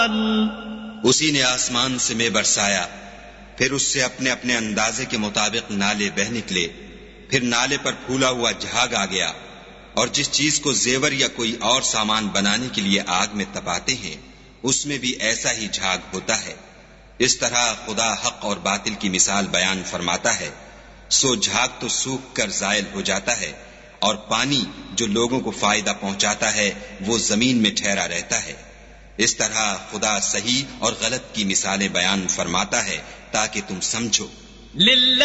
उसी ने आसमान से मैं बरसाया, फिर उससे अपने अपने अंदाजे के मुताबिक नाले बह निकले, फिर नाले पर फूला हुआ झाग आ गया। और जिस चीज को जेवर या कोई और सामान बनाने के लिए आग में तपाते हैं, उसमें भी ऐसा ही झाग होता है। इस तरह खुदा हक और बातिल की मिसाल बयान फरमाता है। सो झाग तो सूख कर जायल हो जाता है, और पानी जो लोगों को फायदा पहुंचाता है वो जमीन में ठहरा रहता है। इस तरह खुदा सही और गलत की मिसालें बयान फरमाता है ताकि तुम समझो।